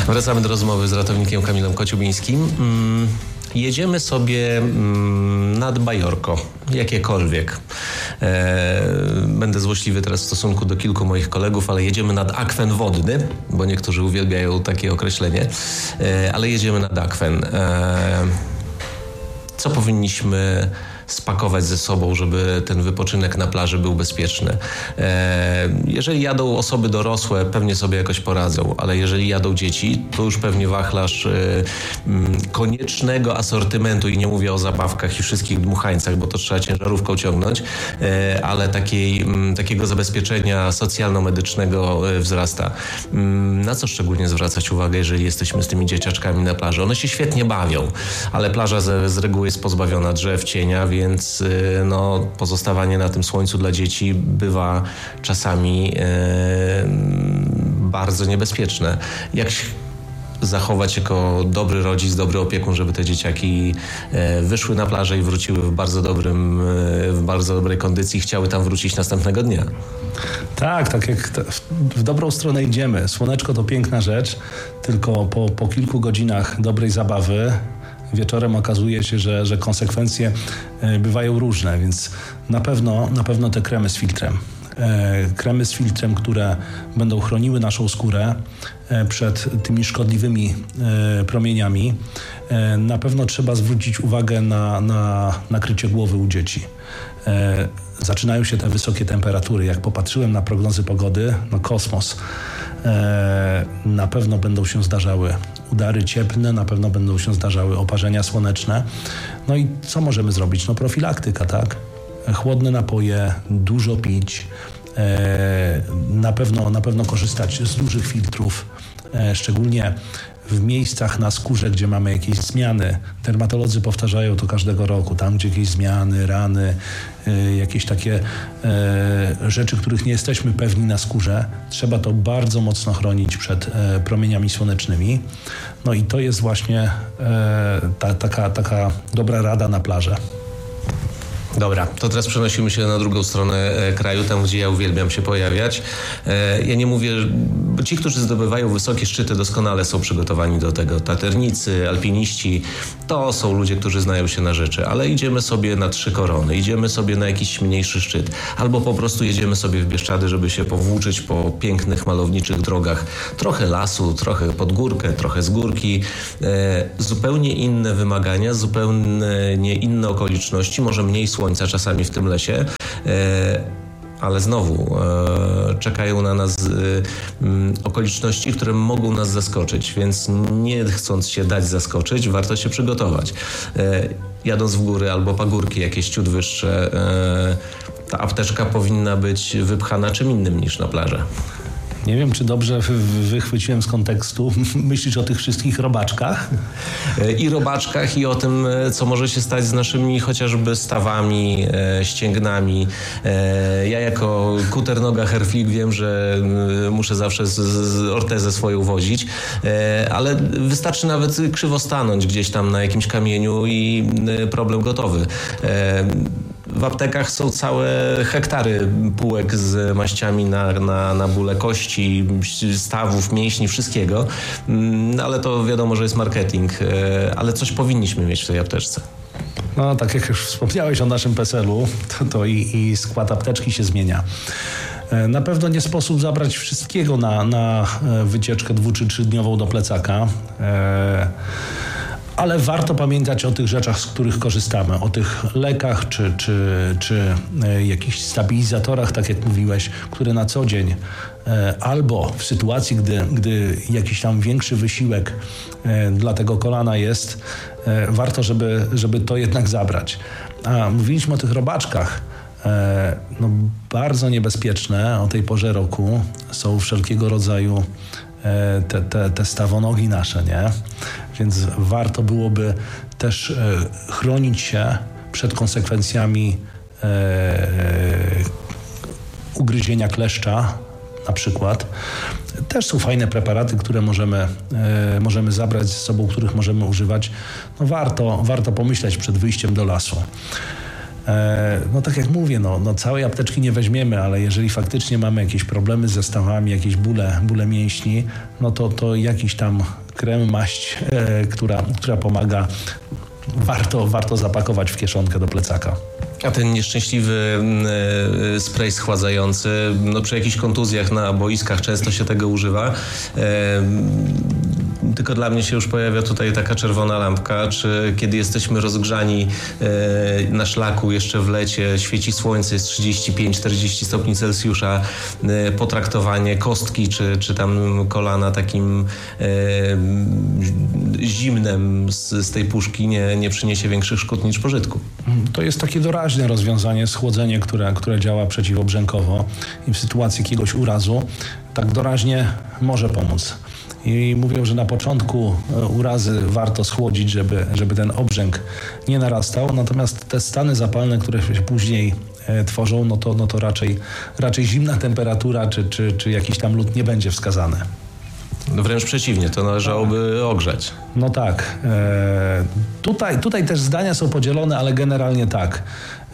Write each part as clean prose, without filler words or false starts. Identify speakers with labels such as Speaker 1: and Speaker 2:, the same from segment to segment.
Speaker 1: Wracamy do rozmowy z ratownikiem Kamilem Kociubińskim. Jedziemy sobie nad Bajorko, jakiekolwiek. Będę złośliwy teraz w stosunku do kilku moich kolegów, ale jedziemy nad akwen wodny, bo niektórzy uwielbiają takie określenie, ale jedziemy nad akwen. Co powinniśmy spakować ze sobą, żeby ten wypoczynek na plaży był bezpieczny? Jeżeli jadą osoby dorosłe, pewnie sobie jakoś poradzą, ale jeżeli jadą dzieci, to już pewnie wachlarz koniecznego asortymentu, i nie mówię o zabawkach i wszystkich dmuchańcach, bo to trzeba ciężarówką ciągnąć, ale takiego zabezpieczenia socjalno-medycznego wzrasta. Na co szczególnie zwracać uwagę, jeżeli jesteśmy z tymi dzieciaczkami na plaży? One się świetnie bawią, ale plaża z reguły jest pozbawiona drzew, cienia, więc pozostawanie na tym słońcu dla dzieci bywa czasami bardzo niebezpieczne. Jak zachować jako dobry rodzic, dobry opiekun, żeby te dzieciaki wyszły na plażę i wróciły w bardzo dobrej kondycji i chciały tam wrócić następnego dnia?
Speaker 2: Tak jak w dobrą stronę idziemy. Słoneczko to piękna rzecz, tylko po kilku godzinach dobrej zabawy wieczorem okazuje się, że konsekwencje bywają różne, więc na pewno te kremy z filtrem. Kremy z filtrem, które będą chroniły naszą skórę przed tymi szkodliwymi promieniami. Na pewno trzeba zwrócić uwagę na nakrycie głowy u dzieci. Zaczynają się te wysokie temperatury. Jak popatrzyłem na prognozy pogody, kosmos. Na pewno będą się zdarzały udary cieplne, na pewno będą się zdarzały oparzenia słoneczne. No i co możemy zrobić? Profilaktyka, tak? Chłodne napoje, dużo pić, na pewno korzystać z dużych filtrów, szczególnie w miejscach na skórze, gdzie mamy jakieś zmiany. Dermatolodzy powtarzają to każdego roku. Tam, gdzie jakieś zmiany, rany, jakieś takie rzeczy, których nie jesteśmy pewni na skórze, trzeba to bardzo mocno chronić przed promieniami słonecznymi. No i to jest właśnie taka dobra rada na plażę.
Speaker 1: Dobra, to teraz przenosimy się na drugą stronę kraju, tam gdzie ja uwielbiam się pojawiać. Ja nie mówię, bo ci, którzy zdobywają wysokie szczyty, doskonale są przygotowani do tego. Taternicy, alpiniści, to są ludzie, którzy znają się na rzeczy, ale idziemy sobie na 3 korony, idziemy sobie na jakiś mniejszy szczyt, albo po prostu jedziemy sobie w Bieszczady, żeby się powłóczyć po pięknych, malowniczych drogach. Trochę lasu, trochę pod górkę, trochę z górki. Zupełnie inne wymagania, zupełnie inne okoliczności, może mniej słońca czasami w tym lesie, ale znowu czekają na nas okoliczności, które mogą nas zaskoczyć, więc nie chcąc się dać zaskoczyć, warto się przygotować. Jadąc w góry albo pagórki jakieś ciut wyższe, ta apteczka powinna być wypchana czym innym niż na plażę.
Speaker 2: Nie wiem, czy dobrze wychwyciłem z kontekstu. Myślisz o tych wszystkich robaczkach?
Speaker 1: I robaczkach, i o tym, co może się stać z naszymi chociażby stawami, ścięgnami. Ja jako kuternoga herflik wiem, że muszę zawsze z ortezę swoją wozić, ale wystarczy nawet krzywo stanąć gdzieś tam na jakimś kamieniu i problem gotowy. W aptekach są całe hektary półek z maściami na bóle kości, stawów, mięśni, wszystkiego. Ale to wiadomo, że jest marketing. Ale coś powinniśmy mieć w tej apteczce.
Speaker 2: No, tak jak już wspomniałeś o naszym PESEL-u, to i skład apteczki się zmienia. Na pewno nie sposób zabrać wszystkiego na wycieczkę 2- czy 3-dniową do plecaka. Ale warto pamiętać o tych rzeczach, z których korzystamy, o tych lekach czy jakichś stabilizatorach, tak jak mówiłeś, które na co dzień albo w sytuacji, gdy jakiś tam większy wysiłek dla tego kolana jest, warto, żeby to jednak zabrać. A mówiliśmy o tych robaczkach. Bardzo niebezpieczne o tej porze roku są wszelkiego rodzaju te stawonogi nasze, nie? Więc warto byłoby też chronić się przed konsekwencjami ugryzienia kleszcza na przykład. Też są fajne preparaty, które możemy zabrać ze sobą, których możemy używać. Warto pomyśleć przed wyjściem do lasu. No tak jak mówię, no całej apteczki nie weźmiemy, ale jeżeli faktycznie mamy jakieś problemy ze stawami, jakieś bóle mięśni, no to jakiś tam krem, maść, która pomaga, warto zapakować w kieszonkę do plecaka.
Speaker 1: A ten nieszczęśliwy spray schładzający, no przy jakichś kontuzjach na boiskach często się tego używa. Tylko dla mnie się już pojawia tutaj taka czerwona lampka, czy kiedy jesteśmy rozgrzani na szlaku jeszcze w lecie, świeci słońce, jest 35-40 stopni Celsjusza, potraktowanie kostki czy tam kolana takim zimnem z tej puszki nie przyniesie większych szkód niż pożytku.
Speaker 2: To jest takie doraźne rozwiązanie, schłodzenie, które działa przeciwobrzękowo i w sytuacji jakiegoś urazu tak doraźnie może pomóc. I mówią, że na początku urazy warto schłodzić, żeby ten obrzęk nie narastał, natomiast te stany zapalne, które się później tworzą, no to raczej zimna temperatura czy jakiś tam lód nie będzie wskazany.
Speaker 1: Wręcz przeciwnie, to należałoby ogrzać.
Speaker 2: No tak. Tutaj też zdania są podzielone, ale generalnie tak.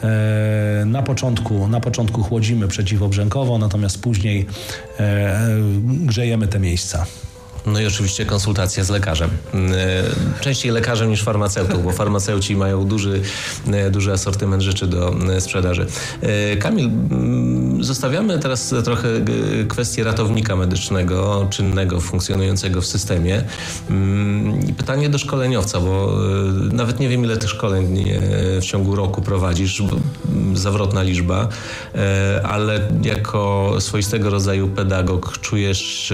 Speaker 2: Na początku chłodzimy przeciwobrzękowo, natomiast później grzejemy te miejsca.
Speaker 1: No i oczywiście konsultacja z lekarzem. Częściej lekarzem niż farmaceutą, bo farmaceuci mają duży asortyment rzeczy do sprzedaży. Kamil, zostawiamy teraz trochę kwestię ratownika medycznego, czynnego, funkcjonującego w systemie. I pytanie do szkoleniowca, bo nawet nie wiem, ile tych szkoleń w ciągu roku prowadzisz, zawrotna liczba, ale jako swoistego rodzaju pedagog czujesz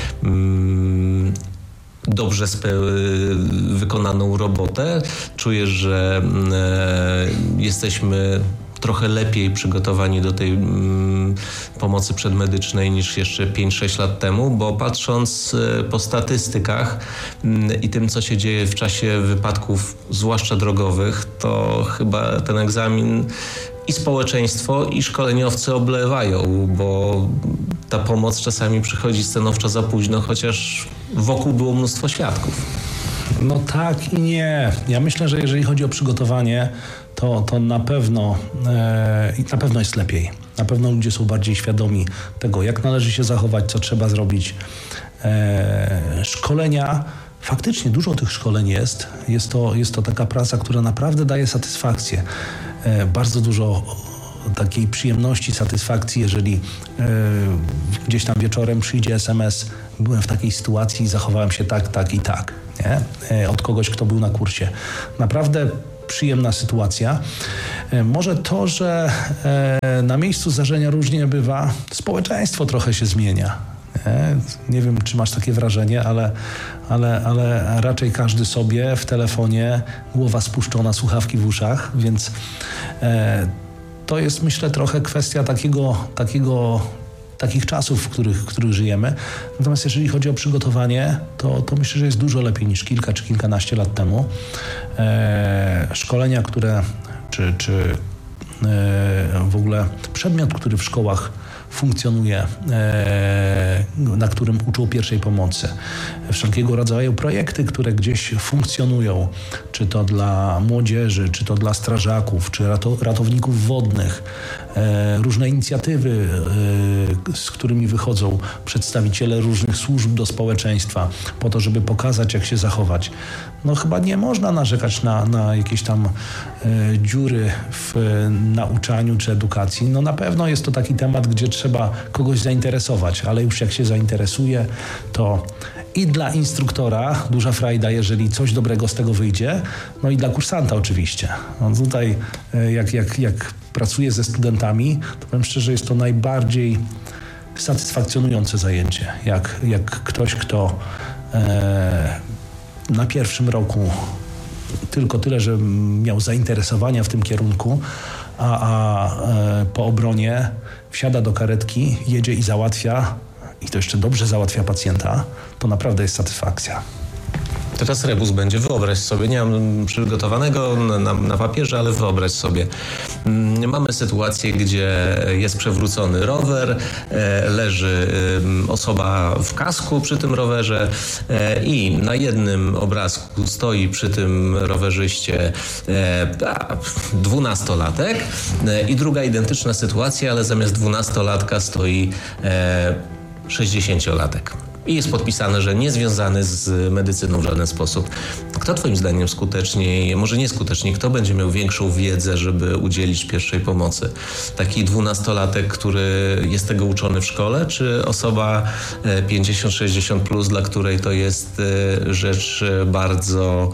Speaker 1: dobrze wykonaną robotę? Czujesz, że jesteśmy trochę lepiej przygotowani do tej pomocy przedmedycznej niż jeszcze 5-6 lat temu, bo patrząc po statystykach i tym, co się dzieje w czasie wypadków, zwłaszcza drogowych, to chyba ten egzamin i społeczeństwo, i szkoleniowcy oblewają, bo ta pomoc czasami przychodzi stanowczo za późno, chociaż wokół było mnóstwo świadków.
Speaker 2: No tak i nie. Ja myślę, że jeżeli chodzi o przygotowanie, to na pewno jest lepiej. Na pewno ludzie są bardziej świadomi tego, jak należy się zachować, co trzeba zrobić. Szkolenia, faktycznie dużo tych szkoleń jest. Jest to taka praca, która naprawdę daje satysfakcję. Bardzo dużo takiej przyjemności, satysfakcji, jeżeli gdzieś tam wieczorem przyjdzie SMS, byłem w takiej sytuacji i zachowałem się tak i tak, nie? Od kogoś, kto był na kursie. Naprawdę przyjemna sytuacja. Może to, że na miejscu zdarzenia różnie bywa, społeczeństwo trochę się zmienia. Nie wiem, czy masz takie wrażenie, ale raczej każdy sobie w telefonie, głowa spuszczona, słuchawki w uszach, więc to jest, myślę, trochę kwestia takich czasów, w których żyjemy. Natomiast jeżeli chodzi o przygotowanie, to myślę, że jest dużo lepiej niż kilka czy kilkanaście lat temu. Szkolenia, czy w ogóle przedmiot, który w szkołach funkcjonuje, na którym uczą pierwszej pomocy. Wszelkiego rodzaju projekty, które gdzieś funkcjonują, czy to dla młodzieży, czy to dla strażaków, czy ratowników wodnych, różne inicjatywy, z którymi wychodzą przedstawiciele różnych służb do społeczeństwa, po to, żeby pokazać, jak się zachować. No chyba nie można narzekać na jakieś tam dziury w nauczaniu czy edukacji. No na pewno jest to taki temat, gdzie trzeba kogoś zainteresować, ale już jak się zainteresuje, to i dla instruktora duża frajda, jeżeli coś dobrego z tego wyjdzie, no i dla kursanta oczywiście. No tutaj jak pracuję ze studentami, to powiem szczerze, jest to najbardziej satysfakcjonujące zajęcie. Jak ktoś, kto na pierwszym roku tylko tyle, że miał zainteresowania w tym kierunku, a po obronie wsiada do karetki, jedzie i załatwia, i to jeszcze dobrze załatwia pacjenta, to naprawdę jest satysfakcja.
Speaker 1: Teraz rebus będzie, wyobraź sobie, nie mam przygotowanego na papierze, ale wyobraź sobie. Mamy sytuację, gdzie jest przewrócony rower, leży osoba w kasku przy tym rowerze i na jednym obrazku stoi przy tym rowerzyście 12-latek i druga identyczna sytuacja, ale zamiast 12-latka stoi 60-latek. I jest podpisane, że niezwiązany z medycyną w żaden sposób. Kto twoim zdaniem skuteczniej, może nie skuteczniej, kto będzie miał większą wiedzę, żeby udzielić pierwszej pomocy? Taki 12-latek, który jest tego uczony w szkole, czy osoba 50-60 plus, dla której to jest rzecz bardzo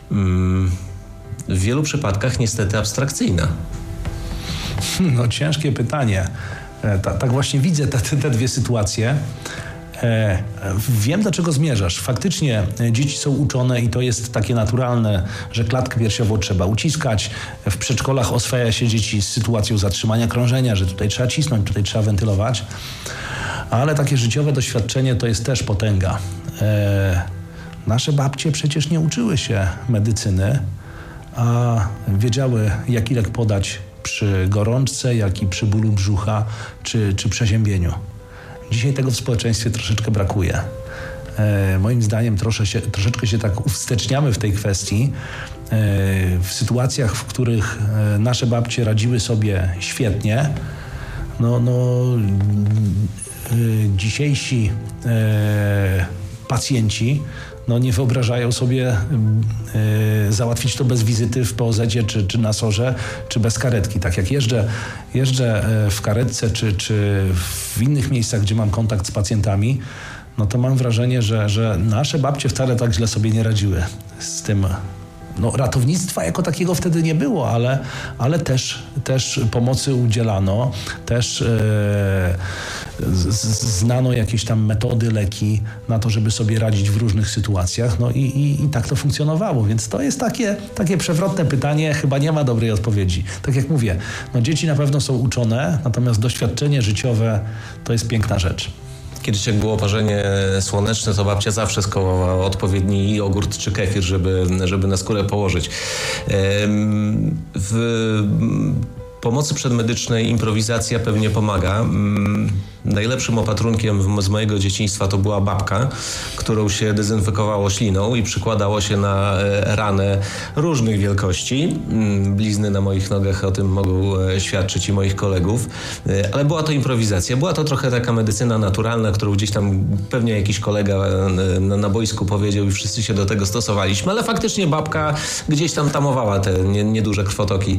Speaker 1: w wielu przypadkach niestety abstrakcyjna?
Speaker 2: No ciężkie pytanie. Tak właśnie widzę te dwie sytuacje. Wiem, do czego zmierzasz. Faktycznie dzieci są uczone i to jest takie naturalne, że klatkę piersiową trzeba uciskać. W przedszkolach oswaja się dzieci z sytuacją zatrzymania krążenia, że tutaj trzeba cisnąć, tutaj trzeba wentylować. Ale takie życiowe doświadczenie to jest też potęga. Nasze babcie przecież nie uczyły się medycyny, a wiedziały, jaki lek podać przy gorączce, jak i przy bólu brzucha czy przeziębieniu. Dzisiaj tego w społeczeństwie troszeczkę brakuje. Moim zdaniem troszeczkę się tak uwsteczniamy w tej kwestii. W sytuacjach, w których nasze babcie radziły sobie świetnie, dzisiejsi pacjenci nie wyobrażają sobie załatwić to bez wizyty w POZ-cie, czy na SOR-ze, czy bez karetki. Tak jak jeżdżę w karetce, czy w innych miejscach, gdzie mam kontakt z pacjentami, to mam wrażenie, że nasze babcie wcale tak źle sobie nie radziły z tym. Ratownictwa jako takiego wtedy nie było, ale też pomocy udzielano, też znano jakieś tam metody, leki na to, żeby sobie radzić w różnych sytuacjach, i tak to funkcjonowało, więc to jest takie przewrotne pytanie, chyba nie ma dobrej odpowiedzi. Tak jak mówię, dzieci na pewno są uczone, natomiast doświadczenie życiowe to jest piękna rzecz.
Speaker 1: Kiedyś jak było oparzenie słoneczne, to babcia zawsze skołowała odpowiedni jogurt czy kefir, żeby na skórę położyć. W pomocy przedmedycznej improwizacja pewnie pomaga. Najlepszym opatrunkiem z mojego dzieciństwa to była babka, którą się dezynfekowało śliną i przykładało się na ranę różnych wielkości. Blizny na moich nogach o tym mogą świadczyć i moich kolegów. Ale była to improwizacja. Była to trochę taka medycyna naturalna, którą gdzieś tam pewnie jakiś kolega na boisku powiedział i wszyscy się do tego stosowaliśmy. Ale faktycznie babka gdzieś tam tamowała te nieduże krwotoki.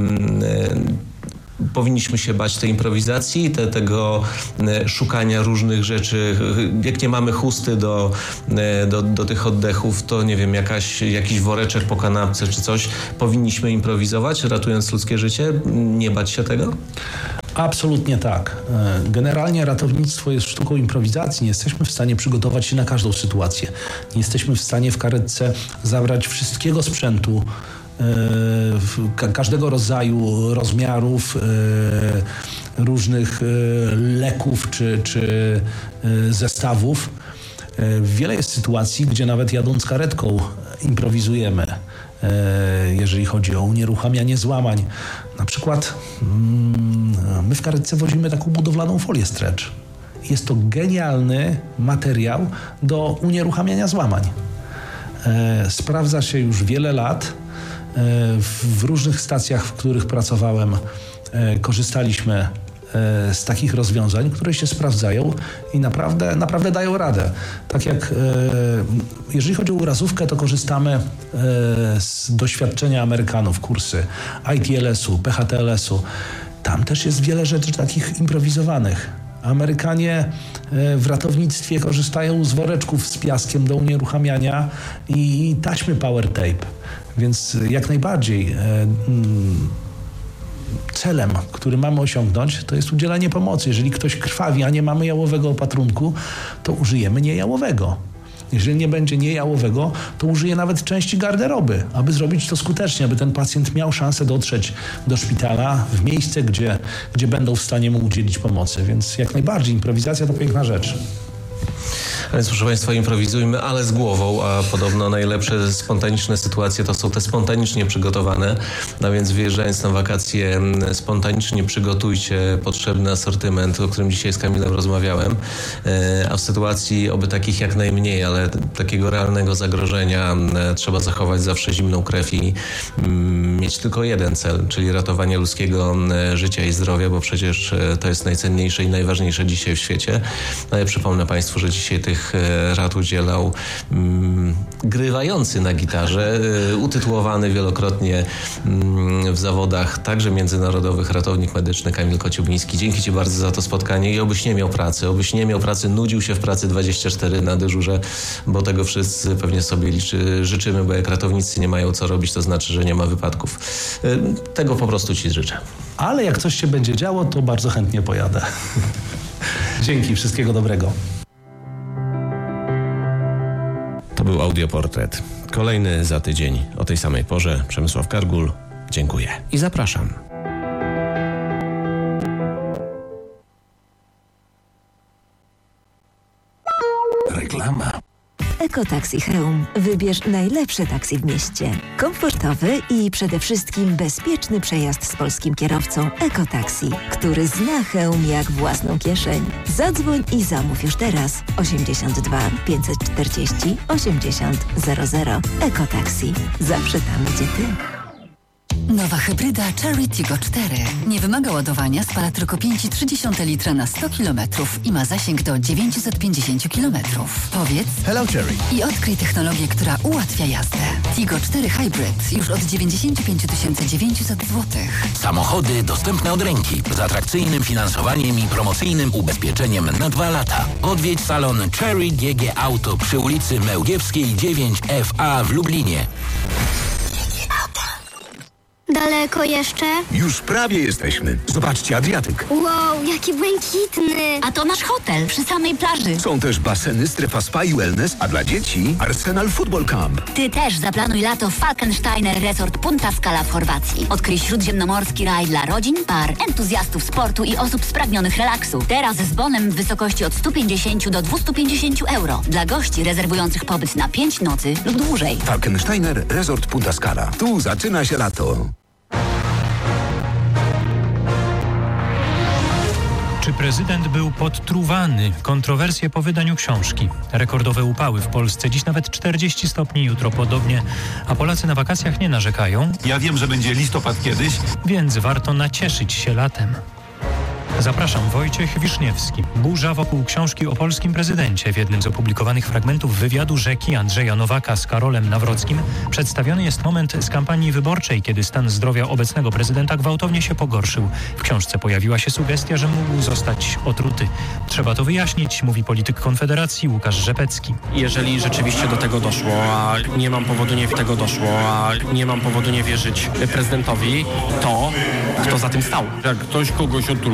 Speaker 1: Powinniśmy się bać tej improwizacji, tego szukania różnych rzeczy. Jak nie mamy chusty do tych oddechów, to nie wiem, jakiś woreczek po kanapce czy coś. Powinniśmy improwizować, ratując ludzkie życie? Nie bać się tego?
Speaker 2: Absolutnie tak. Generalnie ratownictwo jest sztuką improwizacji. Nie jesteśmy w stanie przygotować się na każdą sytuację. Nie jesteśmy w stanie w karetce zabrać wszystkiego sprzętu, każdego rodzaju, rozmiarów, różnych leków czy zestawów. Wiele jest sytuacji, gdzie nawet jadąc karetką improwizujemy, jeżeli chodzi o unieruchamianie złamań. Na przykład my w karetce wozimy taką budowlaną folię stretch. Jest to genialny materiał do unieruchamiania złamań. Sprawdza się już wiele lat. W różnych stacjach, w których pracowałem, korzystaliśmy z takich rozwiązań, które się sprawdzają i naprawdę dają radę. Tak jak jeżeli chodzi o urazówkę, to korzystamy z doświadczenia Amerykanów, kursy ITLS-u, PHTLS-u. Tam też jest wiele rzeczy takich improwizowanych. Amerykanie w ratownictwie korzystają z woreczków z piaskiem do unieruchamiania i taśmy power tape. Więc jak najbardziej celem, który mamy osiągnąć, to jest udzielanie pomocy. Jeżeli ktoś krwawi, a nie mamy jałowego opatrunku, to użyjemy niejałowego. Jeżeli nie będzie niejałowego, to użyję nawet części garderoby, aby zrobić to skutecznie, aby ten pacjent miał szansę dotrzeć do szpitala, w miejsce, gdzie będą w stanie mu udzielić pomocy. Więc jak najbardziej improwizacja to piękna rzecz.
Speaker 1: A więc proszę Państwa, improwizujmy, ale z głową, a podobno najlepsze spontaniczne sytuacje to są te spontanicznie przygotowane. No więc wyjeżdżając na wakacje, spontanicznie przygotujcie potrzebny asortyment, o którym dzisiaj z Kamilem rozmawiałem, a w sytuacji oby takich jak najmniej, ale takiego realnego zagrożenia trzeba zachować zawsze zimną krew i mieć tylko jeden cel, czyli ratowanie ludzkiego życia i zdrowia, bo przecież to jest najcenniejsze i najważniejsze dzisiaj w świecie. No ja przypomnę Państwu, że dzisiaj tych rad udzielał grywający na gitarze, utytułowany wielokrotnie w zawodach także międzynarodowych ratownik medyczny Kamil Kociubiński. Dzięki Ci bardzo za to spotkanie i obyś nie miał pracy, nudził się w pracy 24 na dyżurze, bo tego wszyscy pewnie sobie życzymy, bo jak ratownicy nie mają co robić, to znaczy, że nie ma wypadków. Tego po prostu Ci życzę.
Speaker 2: Ale jak coś się będzie działo, to bardzo chętnie pojadę. Dzięki, wszystkiego dobrego.
Speaker 1: To był audioportret. Kolejny za tydzień o tej samej porze. Przemysław Kargul. Dziękuję i zapraszam.
Speaker 3: Reklama.
Speaker 4: Ekotaxi Chełm. Wybierz najlepsze taksi w mieście. Komfortowy i przede wszystkim bezpieczny przejazd z polskim kierowcą. Ekotaxi, który zna Chełm jak własną kieszeń. Zadzwoń i zamów już teraz. 82 540 80 00. Ekotaxi. Zawsze tam, gdzie Ty.
Speaker 5: Nowa hybryda Chery Tiggo 4. Nie wymaga ładowania, spala tylko 5,3 litra na 100 km i ma zasięg do 950 km. Powiedz
Speaker 3: Hello Cherry.
Speaker 5: i odkryj technologię, która ułatwia jazdę. Tiggo 4 Hybrid już od 95 900 zł.
Speaker 3: Samochody dostępne od ręki, z atrakcyjnym finansowaniem i promocyjnym ubezpieczeniem na 2 lata. Odwiedź salon Cherry GG Auto przy ulicy Mełgiewskiej 9 FA w Lublinie.
Speaker 6: Daleko jeszcze?
Speaker 7: Już prawie jesteśmy. Zobaczcie, Adriatyk.
Speaker 6: Wow, jaki błękitny!
Speaker 5: A to nasz hotel przy samej plaży.
Speaker 7: Są też baseny, strefa spa i wellness, a dla dzieci Arsenal Football Camp.
Speaker 5: Ty też zaplanuj lato w Falkensteiner Resort Punta Scala w Chorwacji. Odkryj śródziemnomorski raj dla rodzin, par, entuzjastów sportu i osób spragnionych relaksu. Teraz z bonem w wysokości od 150 do 250 euro. Dla gości rezerwujących pobyt na 5 nocy lub dłużej.
Speaker 7: Falkensteiner Resort Punta Scala. Tu zaczyna się lato.
Speaker 8: Czy prezydent był podtruwany? Kontrowersje po wydaniu książki. Rekordowe upały w Polsce. Dziś nawet 40 stopni, jutro podobnie. A Polacy na wakacjach nie narzekają.
Speaker 9: Ja wiem, że będzie listopad kiedyś.
Speaker 8: Więc warto nacieszyć się latem. Zapraszam, Wojciech Wiszniewski. Burza wokół książki o polskim prezydencie. W jednym z opublikowanych fragmentów wywiadu rzeki Andrzeja Nowaka z Karolem Nawrockim przedstawiony jest moment z kampanii wyborczej, kiedy stan zdrowia obecnego prezydenta gwałtownie się pogorszył. W książce pojawiła się sugestia, że mógł zostać otruty. Trzeba to wyjaśnić, mówi polityk Konfederacji Łukasz Rzepecki.
Speaker 10: Jeżeli rzeczywiście do tego doszło, a nie mam powodu nie wierzyć prezydentowi, to kto za tym stał?
Speaker 9: Jak ktoś kogoś